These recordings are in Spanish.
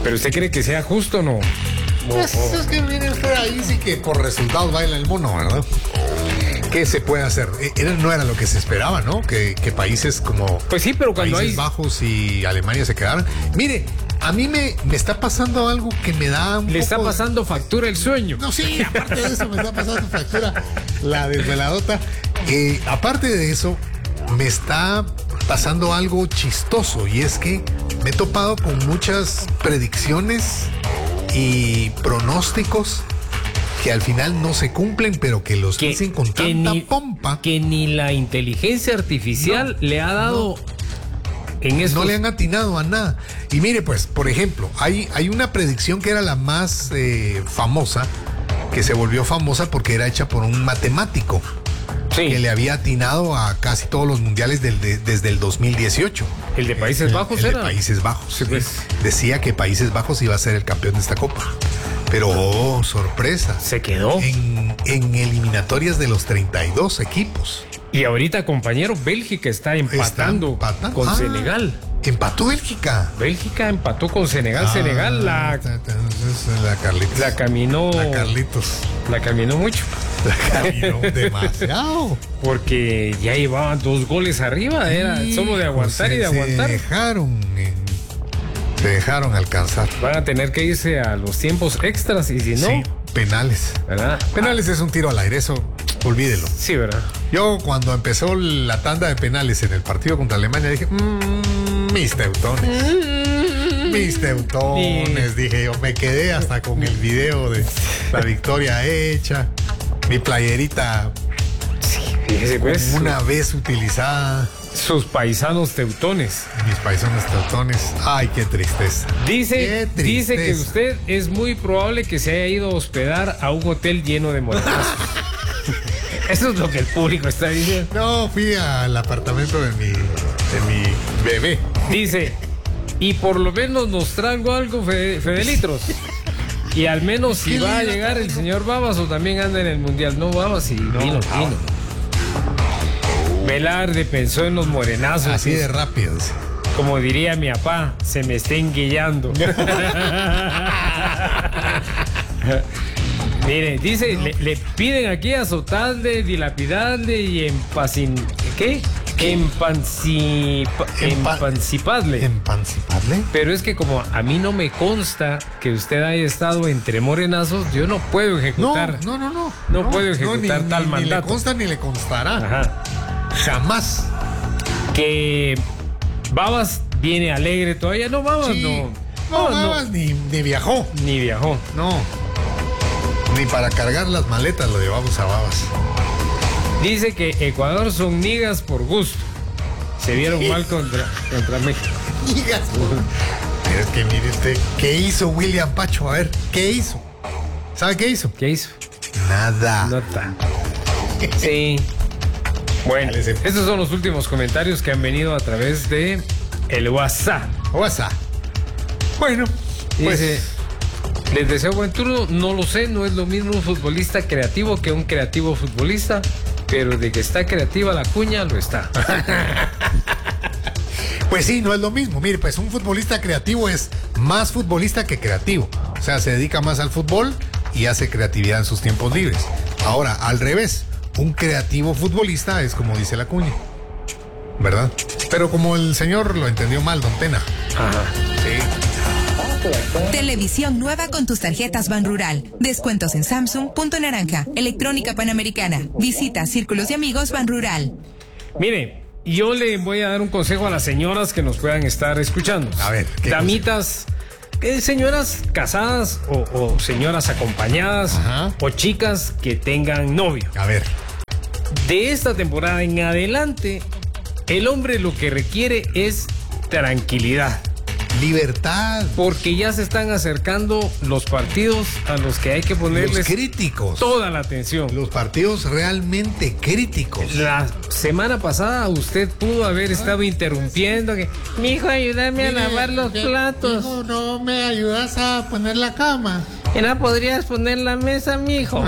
¿Pero usted cree que sea justo o no? Pues es que mire usted, ahí sí que por resultados baila el mono, ¿verdad? ¿Qué se puede hacer? No era lo que se esperaba, ¿no? Que países como pues sí, pero cuando Países Bajos y Alemania se quedaran. Mire, a mí me está pasando algo que me da Le está pasando factura el sueño. No, sí, aparte de eso me está pasando factura la desveladota. Aparte de eso, me está pasando algo chistoso, y es que me he topado con muchas predicciones y pronósticos que al final no se cumplen, pero que los dicen con tanta pompa. Que ni la inteligencia artificial le ha dado en eso. No le han atinado a nada. Y mire, pues, por ejemplo, hay una predicción que era la más famosa, que se volvió famosa porque era hecha por un matemático. Sí. Que le había atinado a casi todos los mundiales desde el 2018. ¿El de Países Bajos era? El de Países Bajos. Sí, pues. Decía que Países Bajos iba a ser el campeón de esta copa. Pero, sorpresa. Se quedó. En eliminatorias de los 32 equipos. Y ahorita, compañero, Bélgica está empatando con Senegal. ¿Empató Bélgica? Bélgica empató con Senegal. Senegal la Carlitos. La caminó. La Carlitos. La caminó mucho. La caminó demasiado. Porque ya llevaban 2 goles arriba. Era solo de aguantar y de aguantar. Se dejaron alcanzar. Van a tener que irse a los tiempos extras y si no... Sí, penales. ¿Verdad? Penales es un tiro al aire, eso olvídelo. Sí, ¿verdad? Yo cuando empezó la tanda de penales en el partido contra Alemania dije, mis teutones. Mis teutones, dije yo. Me quedé hasta con el video de la victoria hecha. Mi playerita fíjese, pues, una vez utilizada. Sus paisanos teutones. Mis paisanos teutones. Ay, qué tristeza. Dice que usted es muy probable que se haya ido a hospedar a un hotel lleno de morenazos. Eso es lo que el público está diciendo. No, fui al apartamento de mi bebé. Dice, y por lo menos nos traigo algo, Fedelitros. Y al menos si va a llegar el señor Babas o también anda en el mundial. No, Babas y vino. Velarde pensó en los morenazos. Así de rápido. Como diría mi papá, se me está enguillando. Mire, dice, le piden aquí azotarle, dilapidarle y empanciparle. ¿Empanciparle? Pero es que como a mí no me consta que usted haya estado entre morenazos, yo no puedo ejecutar. No puedo ejecutar tal mandato. Ni le consta ni le constará. Ajá. Jamás. Que Babas viene alegre todavía. No, Babas sí. No, Babas ni viajó. Ni viajó. No. Ni para cargar las maletas lo llevamos a Babas. Dice que Ecuador son niggas por gusto. Se vieron mal contra México. Niggas. Pero es que mire usted, ¿qué hizo William Pacho? A ver, ¿qué hizo? ¿Sabe qué hizo? ¿Qué hizo? Nada. Nota. Sí. Bueno, estos son los últimos comentarios que han venido a través de el WhatsApp. Bueno, pues... Dice, les deseo buen turno. No lo sé, no es lo mismo un futbolista creativo que un creativo futbolista, pero de que está creativa la cuña, lo está. Pues sí, no es lo mismo. Mire, pues un futbolista creativo es más futbolista que creativo. O sea, se dedica más al fútbol y hace creatividad en sus tiempos libres. Ahora, al revés, un creativo futbolista es como dice la cuña, ¿verdad? Pero como el señor lo entendió mal, don Tena. Ajá. Sí. Televisión nueva con tus tarjetas Banrural. Descuentos en Samsung, Punto Naranja, Electrónica Panamericana. Visita Círculos de Amigos Banrural. Mire, yo le voy a dar un consejo a las señoras que nos puedan estar escuchando. A ver, ¿qué damitas, señoras casadas o señoras acompañadas. Ajá. O chicas que tengan novio. A ver. De esta temporada en adelante, el hombre lo que requiere es tranquilidad. Libertad. Porque ya se están acercando los partidos a los que hay que ponerles los críticos. Toda la atención. Los partidos realmente críticos. La semana pasada usted pudo haber estado interrumpiendo que, mijo, ayúdame a lavar los platos. Mijo, no me ayudas a poner la cama. ¿Y no podrías poner la mesa, mijo?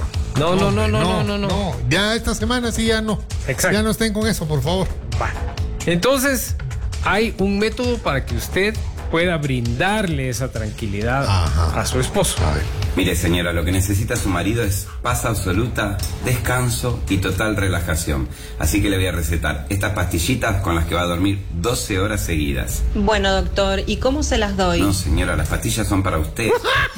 No. Ya esta semana sí, ya no. Exacto. Ya no estén con eso, por favor. Va. Entonces, hay un método para que usted pueda brindarle esa tranquilidad Ajá. a su esposo. A ver. Mire, señora, lo que necesita su marido es paz absoluta, descanso y total relajación. Así que le voy a recetar estas pastillitas con las que va a dormir 12 horas seguidas. Bueno, doctor, ¿y cómo se las doy? No, señora, las pastillas son para usted.